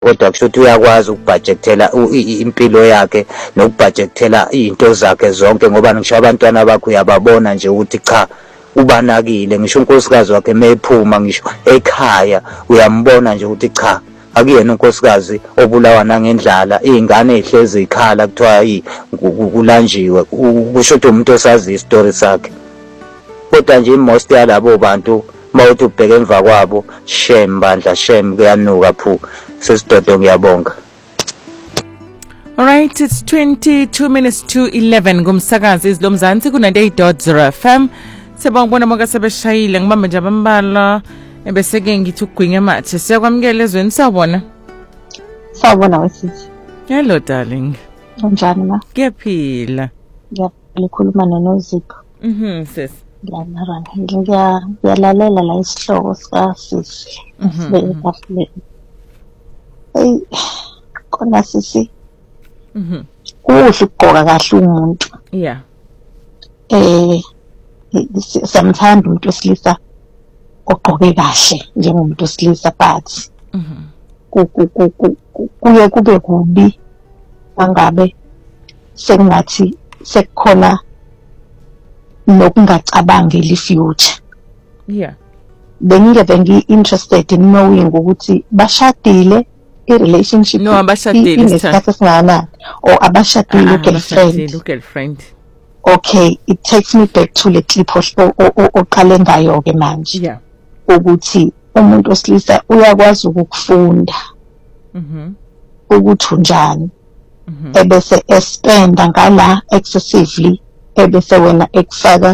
kodwa kusho ukuthi uyakwazi ukubhajekthela impilo yakhe nokubhajekthela izinto zakhe zonke, ngoba ngisho abantwana bakho uyababona nje ukuthi cha ubanakile. Ngisho unkosikazi wakhe mephuma ngisho ekhaya uyambona nje ukuthi cha akuyena unkosikazi obulawa nangendlala, izingane ezihlezi ikhala kuthiwa kulanjiwe. Kusho ukuthi umuntu osazi istory sakhe. Kodwa nje most yalabo bantu mawuthi ubheke emva kwabo, shame bandla, shame, kuyanuka phu. Sesidodo ngiyabonga. All right, it's 22 minutes to 11 ngumsakazi izilomzansi ku98.0 FM. Sebongibona monke sebeshayile ngibambe nje abambala ebese ke ngithi ugwinya mathe. Siyakwamukela ezweni, sawubona. Sawubona wesithi. Hello darling. Unjani ma? Ngiyaphila. Ngiyakhuluma noNozipho. Sis. Ngiyalalela la isihloko sikasisi. Sibeyafule. Hey, kona sisi. Kuhle ukugqoka kahle umuntu. Yeah. Samthanda umuntu wesilisa ogqoke kahle njengomuntu wesilisa, but kuye kube kubi angabe sengathi sekukhona nokungacabangeli future. Yeah. Bengingeve ngi-interested in knowing ukuthi bashadile, i-relationship no abashadile isikhathi singakanani, or abashadile girlfriend. Okay, it takes me back to le clip oqale ngayo ke manje. Yeah. Ukuthi umuntu wesilisa uyakwazi ukufunda ukuthi unjani, ebese espenda ngala excessively, ebese wena ekufaka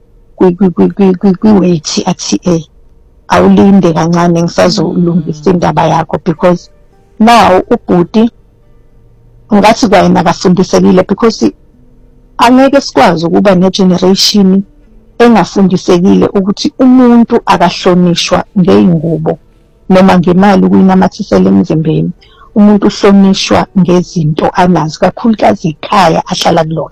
kwi-weight athi awulinde kancane ngisazolungisa indaba yakho, because now ubhuti ngathi kwayena akafundisekile, because angeke sikwazi ukuba ne-generation engafundisekile ukuthi umuntu akahlonishwa ngeingubo noma ngemali ukuyinamathisela emzimbeni. Umuntu uhlonishwa ngezinto anazo, kakhulukazi ikhaya ahlala kulona.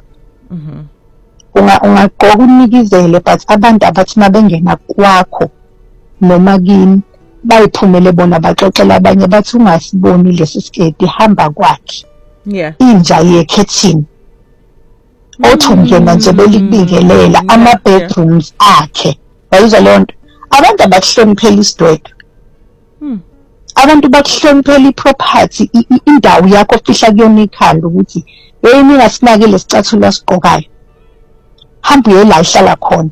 Ungagqoka unikizele, but abantu abathi mabengena kwakho noma kini bayiphumele bona baxoxela abanye bathi ungasiboni lesi sketi hamba kwakhe. Yeah. Inja yekhethini othi ungena nje belikubingelela ama-bedrooms akhe. Bayizwa leyo nto. Abantu abakuhloniphela isidwedwe. Abantu bakuhloniphela iproperty, indawo yakho ofihla kuyona ikhanda ukuthi hey ningasinake lesicathulo sigqokayo. Hamba uye la ihlala khona.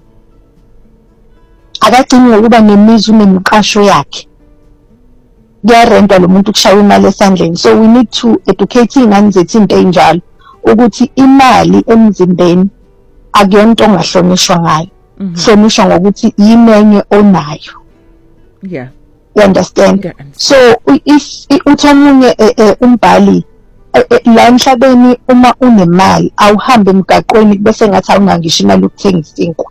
Akagcini ngokuba nemizi unemqasho yakhe. Kuyarenta lo muntu kushaya imali esandleni. So we need to educate ingane zethu into enjalo ukuthi imali emzimbeni akuyona into ongahlonishwa ngayo. Hlonishwa ngokuthi yimenye onayo. Yeah. You understand? Yeah. So if uthomunye umbhali la emhlabeni uma unemali awuhambe emgaqweni bese ngathi awungangisho imali ukuthengisa inkwa.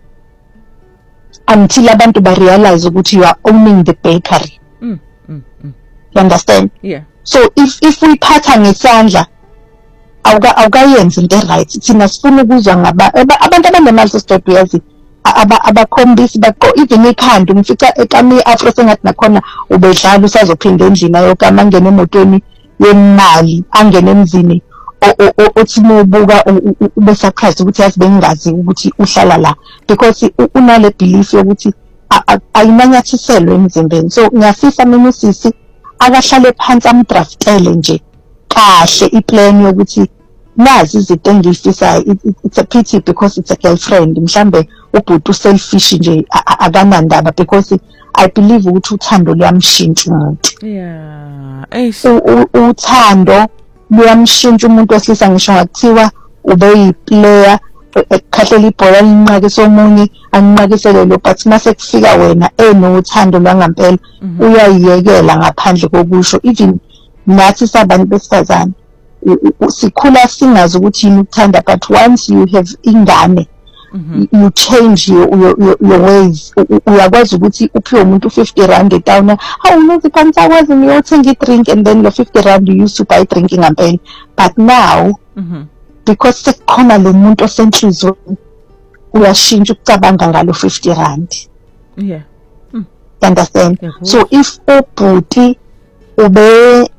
Until abantu ba realize ukuthi you are owning the bakery. You understand? Yeah. So if uyiphatha ngesandla awukayenzi into right. Thina sifuna ukuzwa abantu abanemali sesidodo yazi abakhombisi baqo even ikhanda umfica ekami afro sengathi nakhona ubedlala usazophinda endlini ayokama angene emotweni yemali angene emzini othi ubuka ube surprised ukuthi yazi bengazi ukuthi uhlala la, because unale belief yokuthi ayimanyathiselwe emzimbeni. So ngiyafisa mina usisi akahlale phansi amdraftele nje kahle iplan yokuthi nazi izinto engifisayo. It's a pity because it's a girlfriend. Mhlambe ubhuti selfish nje akanandaba, because I believe ukuthi uthando luyamshintsha umuntu. Yeah. Uthando luyamshintsha umuntu wesilisa, ngisho ngakuthiwa ube yiplayer ekhahlela ibhola linqakise omunye anqakisele lo, but mase kufika wena enothando lwangampela uyayiyekela ngaphandle kokusho. Even nathi sabantu besifazane sikhula singazi ukuthi yini ukuthanda, but once you have ingane you change your ways. Uyakwazi ukuthi uphiwe umuntu 50 rand etawuna, awunozi phansi akwazi ngiyothenga drink, and then lo 50 rand you used to buy drink ngampela. But now because sekukhona lo muntu osenhlizweni uyashintsha ukucabanga ngalo 50 rand. Yeah. You understand? So if ubhuti ube